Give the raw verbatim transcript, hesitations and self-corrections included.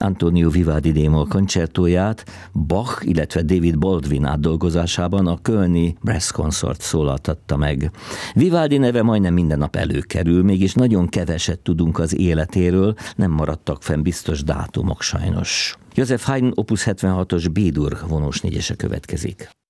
Antonio Vivaldi d-moll koncertóját Bach, illetve David Baldwin átdolgozásában a kölni Brass Consort szólaltatta meg. Vivaldi neve majdnem minden nap előkerül, mégis nagyon keveset tudunk az életéről, nem maradtak fenn biztos dátumok sajnos. Joseph Haydn opus hetvenhatos B-dur vonós négyese következik.